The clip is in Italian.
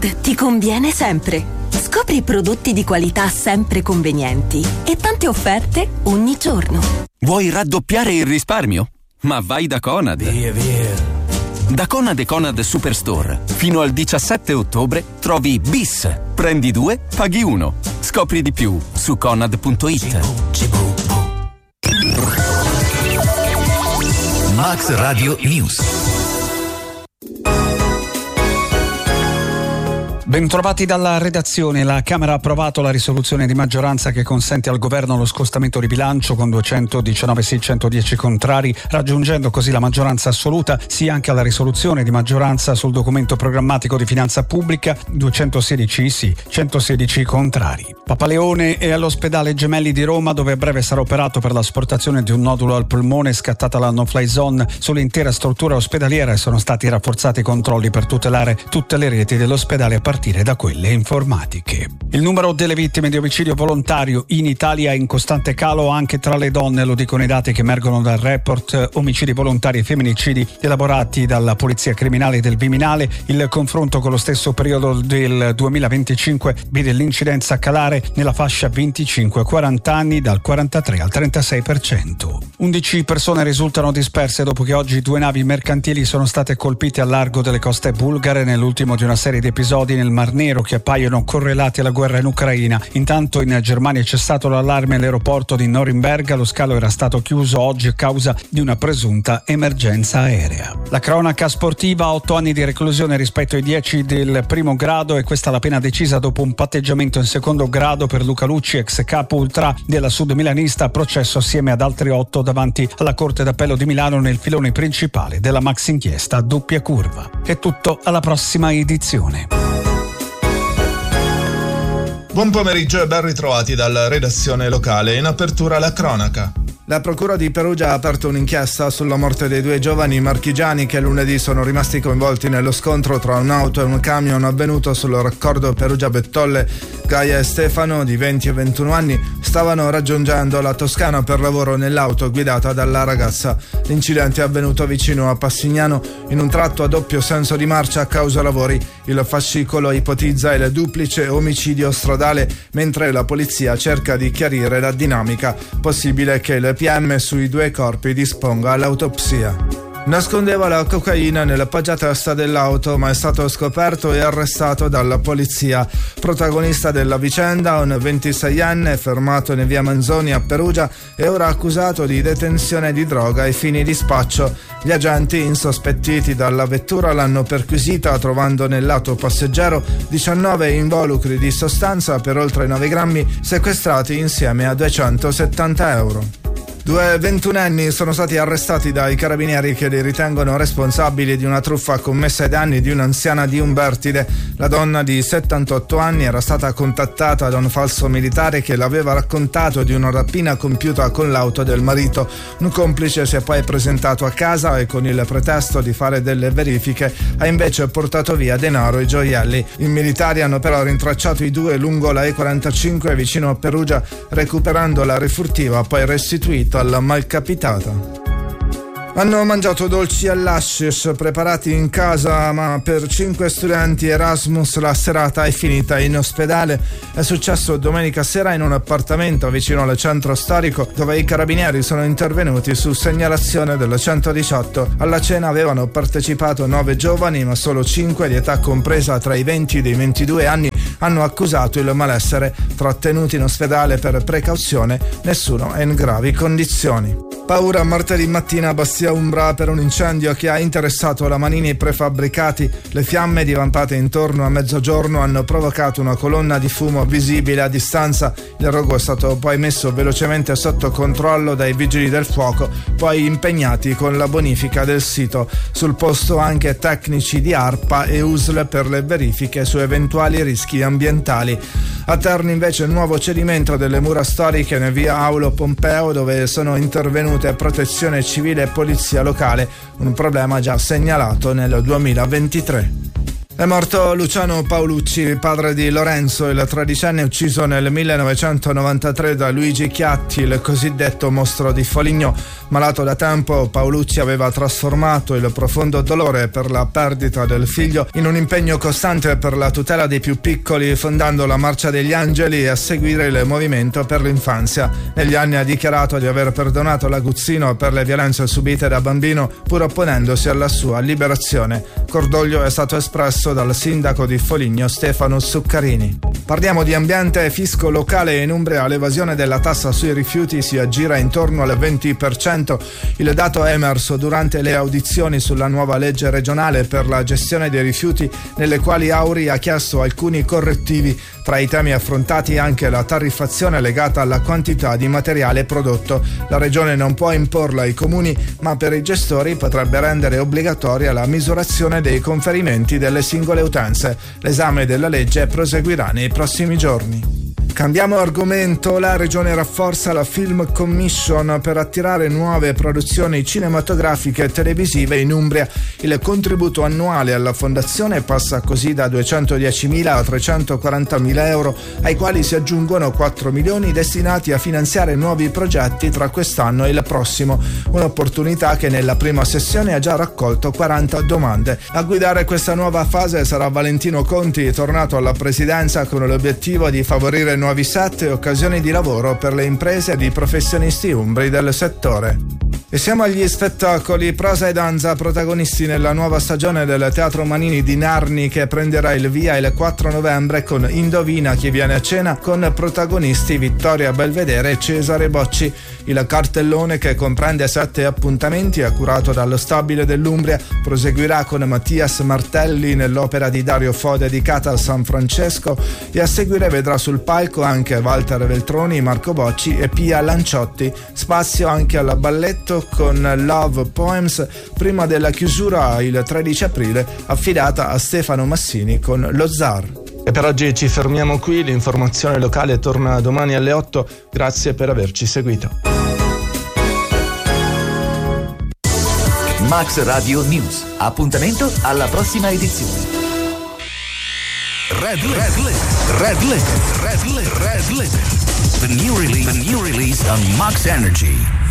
Walmart ti conviene sempre. Scopri prodotti di qualità sempre convenienti e tante offerte ogni giorno. Vuoi raddoppiare il risparmio? Ma vai da Conad. Via. Da Conad e Conad Superstore fino al 17 ottobre trovi Bis. Prendi 2, paghi 1. Scopri di più su conad.it. Max Radio News. Bentrovati dalla redazione. La Camera ha approvato la risoluzione di maggioranza che consente al governo lo scostamento di bilancio con 219 sì, 110 contrari, raggiungendo così la maggioranza assoluta, sì anche alla risoluzione di maggioranza sul documento programmatico di finanza pubblica, 216 sì, 116 contrari. Papaleone è all'ospedale Gemelli di Roma, dove a breve sarà operato per l'asportazione di un nodulo al polmone scattata la no-fly zone sull'intera struttura ospedaliera e sono stati rafforzati i controlli per tutelare tutte le reti dell'ospedale a partire da quelle informatiche. Il numero delle vittime di omicidio volontario in Italia è in costante calo anche tra le donne, lo dicono i dati che emergono dal report omicidi volontari e femminicidi elaborati dalla Polizia Criminale del Viminale. Il confronto con lo stesso periodo del 2025 vede l'incidenza calare nella fascia 25-40 anni dal 43 al 36%. 11 persone risultano disperse dopo che oggi 2 navi mercantili sono state colpite al largo delle coste bulgare nell'ultimo di una serie di episodi nel Mar Nero che appaiono correlati alla guerra in Ucraina. Intanto in Germania è cessato l'allarme all'aeroporto di Norimberga, lo scalo era stato chiuso oggi a causa di una presunta emergenza aerea. La cronaca sportiva, 8 anni di reclusione rispetto ai 10 del primo grado, e questa la pena decisa dopo un patteggiamento in secondo grado per Luca Lucci, ex capo ultra della Sud milanista, processo assieme ad altri 8 davanti alla Corte d'Appello di Milano nel filone principale della maxi inchiesta a doppia curva. È tutto, alla prossima edizione. Buon pomeriggio e ben ritrovati dalla redazione locale. In apertura la cronaca. La Procura di Perugia ha aperto un'inchiesta sulla morte dei 2 giovani marchigiani che lunedì sono rimasti coinvolti nello scontro tra un'auto e un camion avvenuto sul raccordo Perugia-Bettolle. Gaia e Stefano, di 20 e 21 anni, stavano raggiungendo la Toscana per lavoro nell'auto guidata dalla ragazza. L'incidente è avvenuto vicino a Passignano in un tratto a doppio senso di marcia a causa lavori. Il fascicolo ipotizza il duplice omicidio stradale, mentre la polizia cerca di chiarire la dinamica. Possibile che il PM sui 2 corpi disponga l'autopsia. Nascondeva la cocaina nella poggiatesta dell'auto, ma è stato scoperto e arrestato dalla polizia. Protagonista della vicenda, un 26enne fermato in via Manzoni a Perugia, è ora accusato di detenzione di droga ai fini di spaccio. Gli agenti, insospettiti dalla vettura, l'hanno perquisita trovando nel lato passeggero 19 involucri di sostanza per oltre 9 grammi sequestrati insieme a 270 euro. 2 ventunenni sono stati arrestati dai carabinieri che li ritengono responsabili di una truffa commessa ai danni di un'anziana di Umbertide. La donna di 78 anni era stata contattata da un falso militare che l'aveva raccontato di una rapina compiuta con l'auto del marito. Un complice si è poi presentato a casa e con il pretesto di fare delle verifiche ha invece portato via denaro e gioielli. I militari hanno però rintracciato i 2 lungo la E45 vicino a Perugia, recuperando la refurtiva poi restituita alla malcapitata. Hanno mangiato dolci all'hashish preparati in casa, ma per 5 studenti Erasmus la serata è finita in ospedale. È successo domenica sera in un appartamento vicino al centro storico, dove i carabinieri sono intervenuti su segnalazione del 118. Alla cena avevano partecipato 9 giovani, ma solo 5 di età compresa tra i 20 e i 22 anni hanno accusato il malessere. Trattenuti in ospedale per precauzione, nessuno è in gravi condizioni. Paura martedì mattina a Bastia Umbra per un incendio che ha interessato la Manini Prefabbricati. Le fiamme divampate intorno a mezzogiorno hanno provocato una colonna di fumo visibile a distanza. Il rogo è stato poi messo velocemente sotto controllo dai vigili del fuoco, poi impegnati con la bonifica del sito. Sul posto anche tecnici di ARPA e USL per le verifiche su eventuali rischi ambientali. A Terni invece nuovo cedimento delle mura storiche in via Aulo Pompeo, dove sono intervenute protezione civile e polizia locale, un problema già segnalato nel 2023. È morto Luciano Paolucci, padre di Lorenzo, il 13enne ucciso nel 1993 da Luigi Chiatti, il cosiddetto mostro di Foligno. Malato da tempo, Paolucci aveva trasformato il profondo dolore per la perdita del figlio in un impegno costante per la tutela dei più piccoli, fondando la Marcia degli Angeli e a seguire il movimento per l'infanzia. Negli anni ha dichiarato di aver perdonato l'aguzzino per le violenze subite da bambino, pur opponendosi alla sua liberazione. Cordoglio è stato espresso dal sindaco di Foligno Stefano Zuccarini. Parliamo di ambiente e fisco locale. In Umbria l'evasione della tassa sui rifiuti si aggira intorno al 20%. Il dato è emerso durante le audizioni sulla nuova legge regionale per la gestione dei rifiuti, nelle quali Auri ha chiesto alcuni correttivi. Tra i temi affrontati anche la tariffazione legata alla quantità di materiale prodotto. La regione non può imporla ai comuni, ma per i gestori potrebbe rendere obbligatoria la misurazione dei conferimenti delle singole utenze. L'esame della legge proseguirà nei prossimi giorni. Cambiamo argomento. La regione rafforza la Film Commission per attirare nuove produzioni cinematografiche e televisive in Umbria. Il contributo annuale alla fondazione passa così da 210.000 a 340.000 euro, ai quali si aggiungono 4 milioni destinati a finanziare nuovi progetti tra quest'anno e il prossimo. Un'opportunità che nella prima sessione ha già raccolto 40 domande. A guidare questa nuova fase sarà Valentino Conti, tornato alla presidenza con l'obiettivo di favorire nuovi set e occasioni di lavoro per le imprese ed i professionisti umbri del settore. E siamo agli spettacoli. Prosa e danza protagonisti nella nuova stagione del Teatro Manini di Narni, che prenderà il via il 4 novembre con Indovina chi viene a cena, con protagonisti Vittoria Belvedere e Cesare Bocci. Il cartellone, che comprende 7 appuntamenti, curato dallo Stabile dell'Umbria, proseguirà con Mattias Martelli nell'opera di Dario Fo dedicata al San Francesco, e a seguire vedrà sul palco anche Walter Veltroni, Marco Bocci e Pia Lanciotti. Spazio anche al balletto con Love Poems, prima della chiusura il 13 aprile affidata a Stefano Massini con Lo Zar. E per oggi ci fermiamo qui. L'informazione locale torna domani alle 8. Grazie per averci seguito. Max Radio News. Appuntamento alla prossima edizione. Red Limit. The new release on Max Energy.